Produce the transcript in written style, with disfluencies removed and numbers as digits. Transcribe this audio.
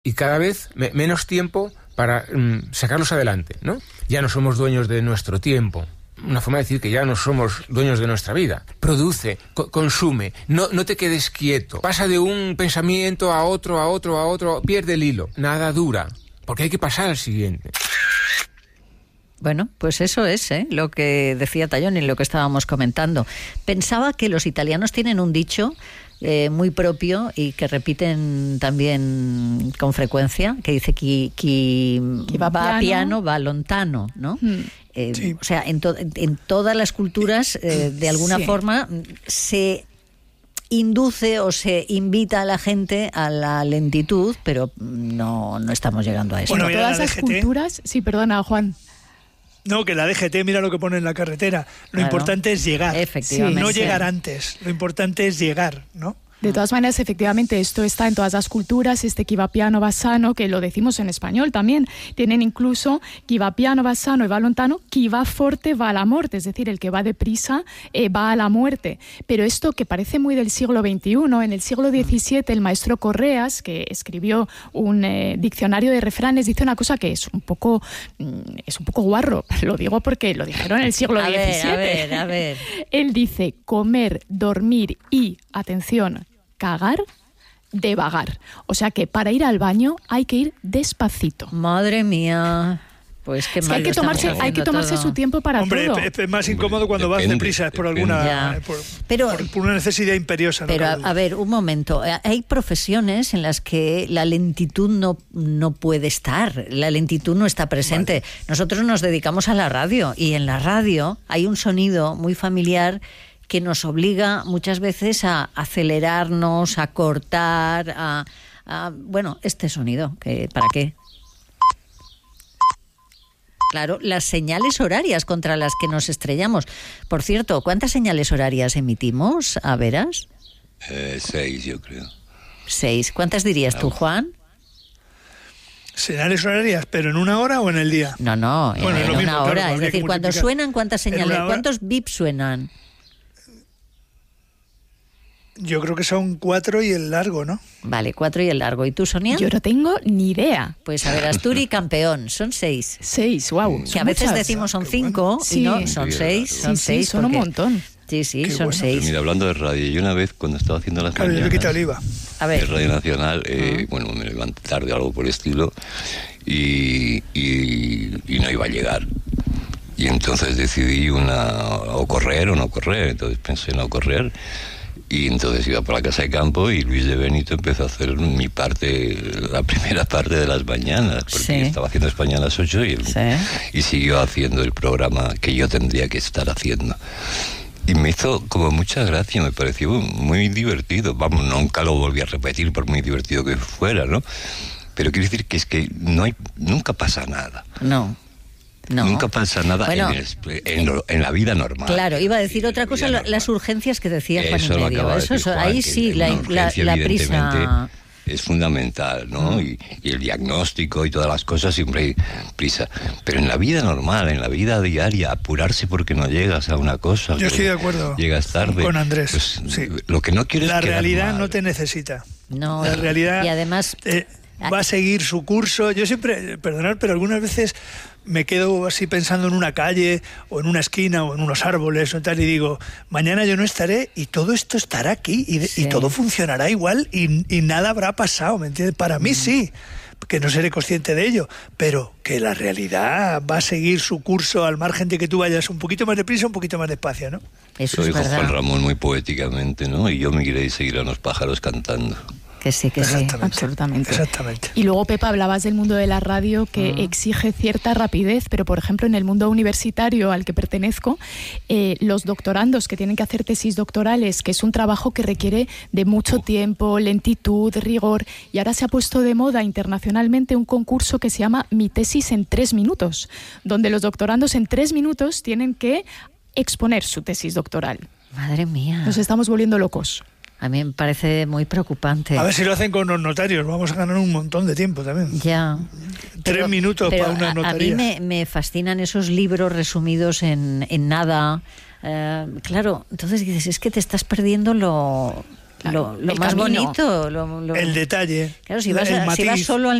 y cada vez menos tiempo para sacarlos adelante, ¿no? Ya no somos dueños de nuestro tiempo. Una forma de decir que ya no somos dueños de nuestra vida. Produce, consume, no te quedes quieto. Pasa de un pensamiento a otro, pierde el hilo. Nada dura, porque hay que pasar al siguiente. Bueno, pues eso es lo que decía Tallón y lo que estábamos comentando. Pensaba que los italianos tienen un dicho muy propio y que repiten también con frecuencia, que dice chi va piano va lontano, ¿no? Sí. O sea, en todas las culturas, de alguna forma, se induce o se invita a la gente a la lentitud, pero no estamos llegando a eso. Bueno, todas las culturas... Sí, perdona, Juan. No, que la DGT, mira lo que pone en la carretera. Lo importante es llegar. Efectivamente. No llegar antes. Lo importante es llegar, ¿no? De todas maneras, efectivamente, esto está en todas las culturas, chi va piano va sano, que lo decimos en español también. Tienen incluso chi va piano va sano y va lontano, chi va forte va a la muerte, es decir, el que va deprisa va a la muerte. Pero esto que parece muy del siglo XXI, en el siglo XVII el maestro Correas, que escribió un diccionario de refranes, dice una cosa que es un poco guarro. Lo digo porque lo dijeron en el siglo XVII. A ver. Él dice comer, dormir y, atención, cagar de vagar. O sea que para ir al baño hay que ir despacito. Madre mía. Pues qué mal. Hay que tomarse su tiempo para todo. Hombre, es más incómodo cuando vas deprisa, es por alguna por una necesidad imperiosa. Pero a ver, un momento. Hay profesiones en las que la lentitud no puede estar, la lentitud no está presente. Vale. Nosotros nos dedicamos a la radio y en la radio hay un sonido muy familiar que nos obliga muchas veces a acelerarnos, a cortar, bueno, este sonido, ¿para qué? Claro, las señales horarias contra las que nos estrellamos. Por cierto, ¿cuántas señales horarias emitimos, a veras? 6, yo creo. 6. ¿Cuántas dirías tú, Juan? Señales horarias, pero ¿en una hora o en el día? No, bueno, en una hora. Claro, es decir, cuando suenan, ¿cuántas señales? ¿Cuántos bips suenan? Yo creo que son 4 y el largo, ¿no? Vale, 4 y el largo. ¿Y tú, Sonia? Yo no tengo ni idea. Pues a ver, Asturi campeón, son 6. 6, wow. Que a veces decimos son 5 y no, son 6. Son 6, son un montón. Sí, son 6. Mira, hablando de radio, yo una vez cuando estaba haciendo las mañanas de Radio Nacional, bueno, me levanté tarde o algo por el estilo y no iba a llegar. Y entonces decidí o correr o no correr. Entonces pensé en no correr. Y entonces iba por la casa de campo y Luis de Benito empezó a hacer la primera parte de las mañanas, porque estaba haciendo España a las 8 y siguió haciendo el programa que yo tendría que estar haciendo. Y me hizo como mucha gracia, me pareció muy divertido. Vamos, nunca lo volví a repetir por muy divertido que fuera, ¿no? Pero quiero decir que es que nunca pasa nada. No. Nunca pasa nada en la vida normal. Claro, iba a decir otra cosa, las urgencias que decía Juan y medio. Eso, ahí sí, la prisa es fundamental, ¿no? Y el diagnóstico y todas las cosas siempre hay prisa. Pero en la vida normal, en la vida diaria, apurarse porque no llegas a una cosa. Yo estoy de acuerdo. Llegas tarde. Con Andrés. Pues, sí. Lo que no quieres es la realidad no te necesita. No. La realidad. Y además va a seguir su curso. Yo siempre, perdonad, pero algunas veces me quedo así pensando en una calle o en una esquina o en unos árboles o tal y digo, mañana yo no estaré y todo esto estará aquí y todo funcionará igual y nada habrá pasado, ¿me entiendes? Para mí sí, que no seré consciente de ello, pero que la realidad va a seguir su curso al margen de que tú vayas un poquito más deprisa, un poquito más despacio, ¿no? Eso lo dijo verdad. Juan Ramón muy poéticamente, ¿no? Y yo me iré y seguiré a los pájaros cantando. Que sí, absolutamente. Exactamente. Y luego, Pepa, hablabas del mundo de la radio que exige cierta rapidez, pero por ejemplo en el mundo universitario al que pertenezco, los doctorandos que tienen que hacer tesis doctorales, que es un trabajo que requiere de mucho tiempo, lentitud, rigor, y ahora se ha puesto de moda internacionalmente un concurso que se llama Mi tesis en 3 minutos, donde los doctorandos en 3 minutos tienen que exponer su tesis doctoral. Madre mía. Nos estamos volviendo locos. A mí me parece muy preocupante. A ver si lo hacen con los notarios, vamos a ganar un montón de tiempo también. Ya. 3 minutos para una notaría. A mí me fascinan esos libros resumidos en nada. Claro, entonces dices, es que te estás perdiendo lo lo más bonito. El detalle. Claro, si vas solo al